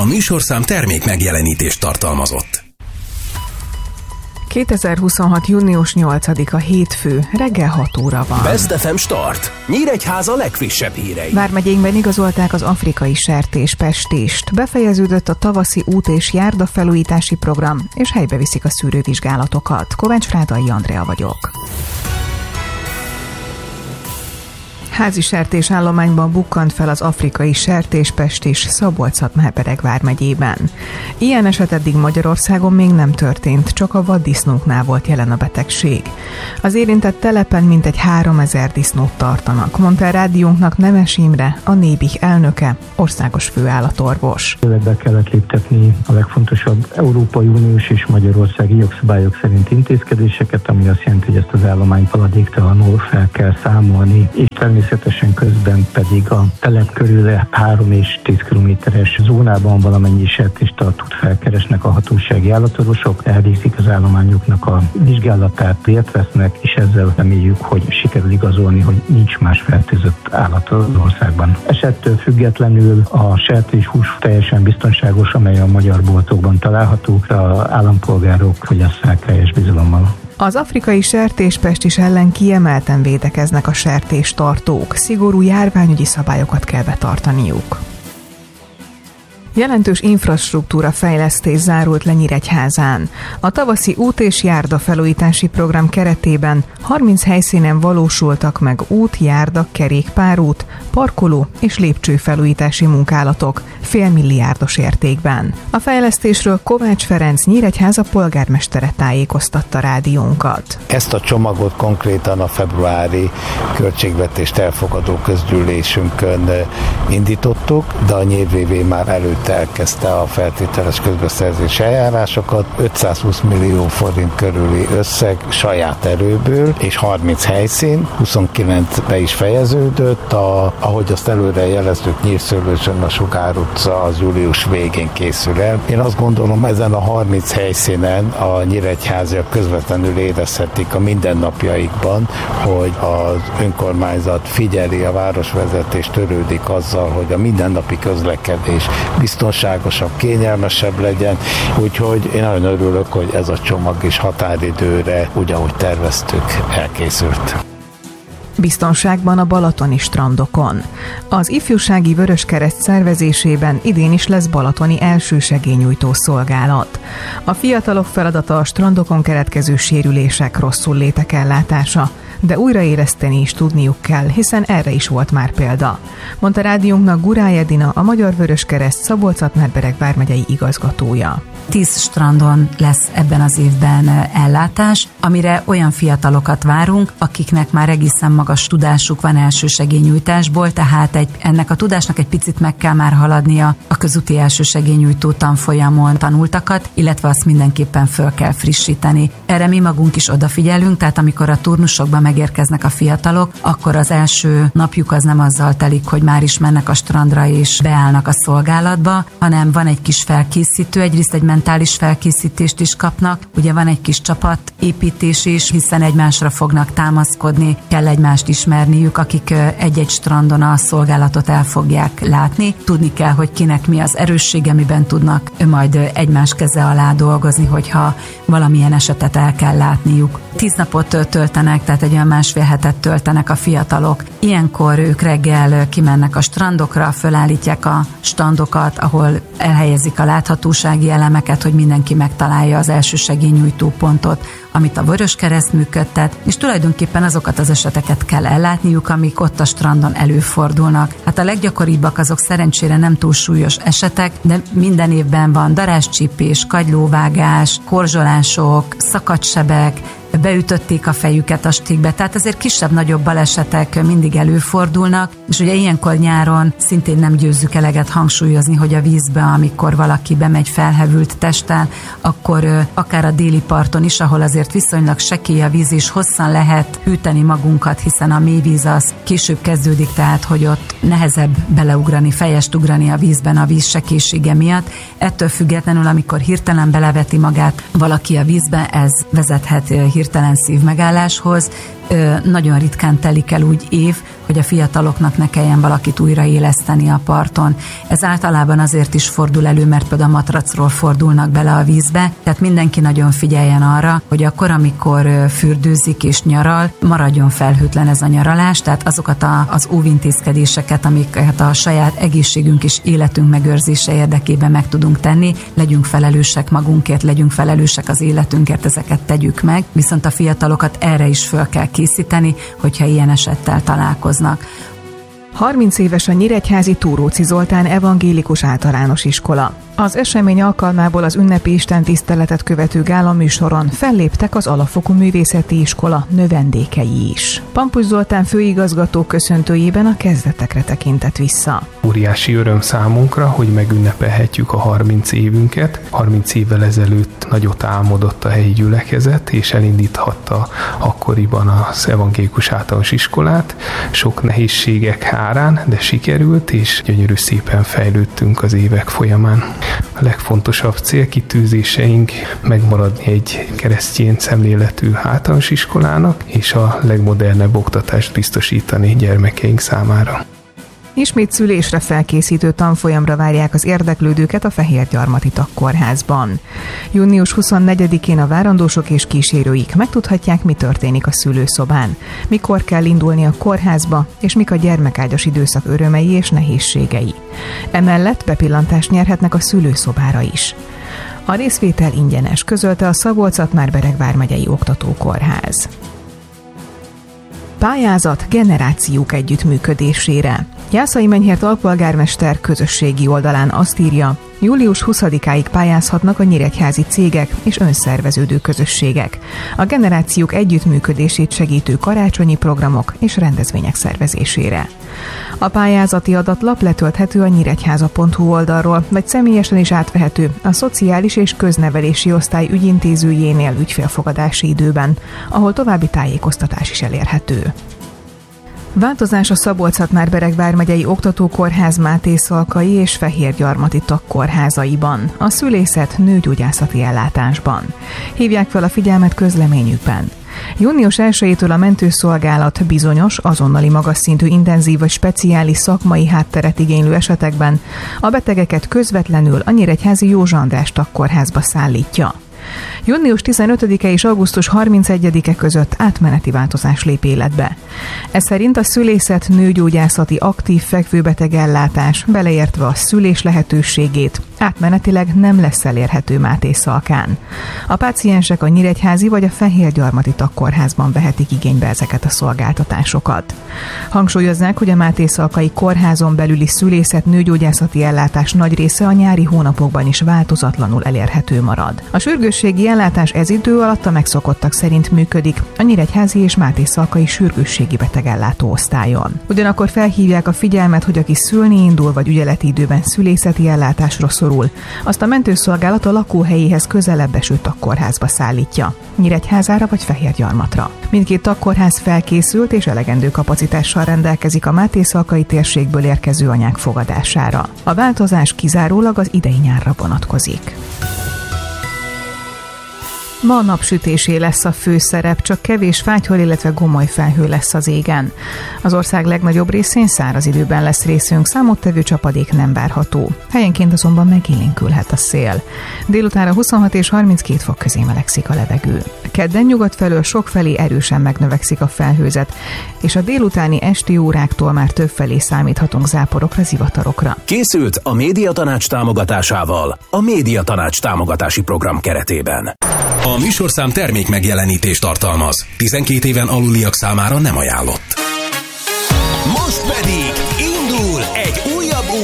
A műsorszám termék megjelenítést tartalmazott. 2026. június 8-a hétfő, reggel 6 óra van. Best FM Start. Nyíregyháza legfrissebb hírei. Vármegyénkben igazolták az afrikai sertéspestést. Befejeződött a tavaszi út- és járdafelújítási program, és helybe viszik a szűrővizsgálatokat. Kovács Frádai Andrea vagyok. Házi sertésállományban bukkant fel az afrikai sertéspest is Szabolcs-Szatmár-Bereg vármegyében. Ilyen eset eddig Magyarországon még nem történt, csak a vaddisznóknál volt jelen a betegség. Az érintett telepen mintegy 3000 disznót tartanak, mondta a rádiónknak Nemes Imre, a Nébih elnöke, országos főállatorvos. Be kellett léptetni a legfontosabb Európai Uniós és magyarországi jogszabályok szerint intézkedéseket, ami azt jelenti, hogy ezt az állományt haladéktalanul fel kell számolni, és természetesen közben pedig a telep körül 3 és 10 kilométeres zónában valamennyi sertéstartót felkeresnek a hatósági állatorvosok, elvégzik az állományoknak a vizsgálatát, részt vesznek, és ezzel reméljük, hogy sikerül igazolni, hogy nincs más fertőzött állat az országban. Esettől függetlenül a sertéshús teljesen biztonságos, amely a magyar boltokban található, az állampolgárok fogyasszák teljes bizalommal. Az afrikai sertéspest ellen kiemelten védekeznek a sertéstartók, szigorú járványügyi szabályokat kell betartaniuk. Jelentős infrastruktúra fejlesztés zárult le Nyíregyházán. A tavaszi út- és járdafelújítási program keretében 30 helyszínen valósultak meg út, járda, kerékpárút, parkoló és lépcsőfelújítási munkálatok félmilliárdos értékben. A fejlesztésről Kovács Ferenc Nyíregyháza polgármestere tájékoztatta rádiónkat. Ezt a csomagot konkrétan a februári költségvetést elfogadó közgyűlésünkön indítottuk, de a NYVV már előtt elkezdte a feltételes közbeszerzési eljárásokat, 520 millió forint körüli összeg saját erőből, és 30 helyszín, 29 be is fejeződött, ahogy azt előre jeleztük, Nyírszőlősön a Sugár utca az július végén készül el. Én azt gondolom, ezen a 30 helyszínen a nyíregyháziak közvetlenül érezhetik a mindennapjaikban, hogy az önkormányzat figyeli, a városvezetés törődik azzal, hogy a mindennapi közlekedés biztonságosabb, kényelmesebb legyen, úgyhogy én nagyon örülök, hogy ez a csomag is határidőre, úgy ahogy terveztük, elkészült. Biztonságban a balatoni strandokon. Az Ifjúsági Vöröskereszt szervezésében idén is lesz balatoni elsősegélynyújtó szolgálat. A fiatalok feladata a strandokon keletkező sérülések, rosszullétek ellátása, de újraéleszteni is tudniuk kell, hiszen erre is volt már példa, mondta rádiónknak Gurály Edina, a Magyar Vöröskereszt Szabolcs-Szatmár-Bereg vármegyei igazgatója. 10 strandon lesz ebben az évben ellátás, amire olyan fiatalokat várunk, akiknek már egészen magas tudásuk van elsősegélynyújtásból, tehát ennek a tudásnak egy picit meg kell már haladnia a közúti elsősegélynyújtó tanfolyamon tanultakat, illetve azt mindenképpen föl kell frissíteni. Erre mi magunk is odafigyelünk, tehát amikor a turnusokba megérkeznek a fiatalok, akkor az első napjuk az nem azzal telik, hogy már is mennek a strandra és beállnak a szolgálatba, hanem van egy kis felkészítő, egyrészt egy mentális felkészítést is kapnak, ugye van egy kis csapatépítés is, hiszen egymásra fognak támaszkodni, kell egymást ismerniük, akik egy-egy strandon a szolgálatot el fogják látni. Tudni kell, hogy kinek mi az erőssége, miben tudnak majd egymás keze alá dolgozni, hogyha valamilyen esetet el kell látniuk. 10 napot töltenek, tehát egy olyan másfél hetet töltenek a fiatalok. Ilyenkor ők reggel kimennek a strandokra, fölállítják a standokat, ahol elhelyezik a láthatósági elemeket, hogy mindenki megtalálja az elsősegélynyújtó pontot, amit a Vöröskereszt működtet, és tulajdonképpen azokat az eseteket kell ellátniuk, amik ott a strandon előfordulnak. Hát a leggyakoribbak azok szerencsére nem túl súlyos esetek, de minden évben van darázscsípés, kagylóvágás, korzsolások, szakadsebek, beütötték a fejüket a stikbe, tehát azért kisebb-nagyobb balesetek mindig előfordulnak, és ugye ilyenkor nyáron szintén nem győzzük eleget hangsúlyozni, hogy a vízbe, amikor valaki bemegy felhevült testtel, akkor akár a déli parton is, ahol azért viszonylag sekély a víz, és hosszan lehet hűteni magunkat, hiszen a mélyvíz az később kezdődik, tehát hogy ott nehezebb beleugrani, fejest ugrani a vízben a víz sekélysége miatt. Ettől függetlenül, amikor hirtelen beleveti magát valaki a vízbe, ez vezethet hirtelen szívmegálláshoz. Nagyon ritkán telik el úgy év, hogy hogy a fiataloknak ne kelljen valakit újraéleszteni a parton. Ez általában azért is fordul elő, mert például a matracról fordulnak bele a vízbe, tehát mindenki nagyon figyeljen arra, hogy akkor, amikor fürdőzik és nyaral, maradjon felhőtlen ez a nyaralás, tehát azokat az óvintézkedéseket, amiket a saját egészségünk és életünk megőrzése érdekében meg tudunk tenni, legyünk felelősek magunkért, legyünk felelősek az életünkért, ezeket tegyük meg, viszont a fiatalokat erre is föl kell készíteni, hogyha ilyen esettel találkoznak. 30 éves a nyíregyházi Túróczy Zoltán evangélikus általános iskola. Az esemény alkalmából az ünnepi istentiszteletet követő gála műsoron felléptek az alapfokú művészeti iskola növendékei is. Pampus Zoltán főigazgató köszöntőjében a kezdetekre tekintett vissza. Óriási öröm számunkra, hogy megünnepelhetjük a 30 évünket. 30 évvel ezelőtt nagyot álmodott a helyi gyülekezet, és elindíthatta akkoriban az evangélikus általános iskolát. Sok nehézségek hárán, de sikerült, és gyönyörű szépen fejlődtünk az évek folyamán. A legfontosabb célkitűzéseink megmaradni egy keresztény szemléletű általános iskolának, és a legmodernebb oktatást biztosítani gyermekeink számára. Ismét szülésre felkészítő tanfolyamra várják az érdeklődőket a Fehérgyarmati Takkórházban. Június 24-én a várandósok és kísérőik megtudhatják, mi történik a szülőszobán, mikor kell indulni a kórházba, és mik a gyermekágyas időszak örömei és nehézségei. Emellett bepillantást nyerhetnek a szülőszobára is. A részvétel ingyenes, közölte a Szabolcs-Szatmár-Bereg vármegyei oktatókórház. Pályázat generációk együttműködésére. Jászai Menyhért alpolgármester közösségi oldalán azt írja, július 20-áig pályázhatnak a nyíregyházi cégek és önszerveződő közösségek. A generációk együttműködését segítő karácsonyi programok és rendezvények szervezésére. A pályázati adatlap letölthető a nyíregyháza.hu oldalról, vagy személyesen is átvehető a Szociális és Köznevelési Osztály ügyintézőjénél ügyfélfogadási időben, ahol további tájékoztatás is elérhető. Változás a Szabolcs-Szatmár-Bereg vármegyei oktatókórház Mátészalkai és Fehérgyarmati Takkórházaiban, a szülészet nőgyógyászati ellátásban. Hívják fel a figyelmet közleményükben. Június 1-től a mentőszolgálat bizonyos, azonnali magas szintű intenzív vagy speciális szakmai hátteret igénylő esetekben a betegeket közvetlenül a nyíregyházi Józsa András Takkórházba szállítja. Június 15-e és augusztus 31-e között átmeneti változás lép életbe. Ez szerint a szülészet nőgyógyászati aktív fekvőbeteg ellátás, beleértve a szülés lehetőségét, átmenetileg nem lesz elérhető Mátészalkán. A páciensek a nyíregyházi vagy a Fehérgyarmati Takkórházban vehetik igénybe ezeket a szolgáltatásokat. Hangsúlyozzák, hogy a Mátészalkai kórházon belüli szülészet nőgyógyászati ellátás nagy része a nyári hónapokban is változatlanul elérhető marad. A sürgősségi ellátás ez idő alatt a megszokottak szerint működik a nyíregyházi és Mátészalkai sürgősségi betegellátó osztályon. Ugyanakkor felhívják a figyelmet, hogy aki szülni indul vagy ügyeleti időben szülészeti ellátásra szorul, azt a mentőszolgálat a lakóhelyéhez közelebb eső takkórházba szállítja, Nyíregyházára vagy Fehérgyarmatra. Mindkét takkórház felkészült és elegendő kapacitással rendelkezik a Mátészalkai térségből érkező anyák fogadására. A változás kizárólag az idei nyárra vonatkozik. Ma a napsütésé lesz a főszerep, csak kevés fátyhol, illetve gomoly felhő lesz az égen. Az ország legnagyobb részén száraz időben lesz részünk, számottevő csapadék nem várható. Helyenként azonban megélénkülhet a szél. Délutánra 26 és 32 fok közé melegszik a levegő. Kedden nyugat felől sokfelé erősen megnövekszik a felhőzet, és a délutáni esti óráktól már többfelé számíthatunk záporokra, zivatarokra. Készült a Médiatanács támogatásával a Médiatanács támogatási program keretében. A műsorszám termék megjelenítést tartalmaz. 12 éven aluliak számára nem ajánlott. Most pedig indul egy újabb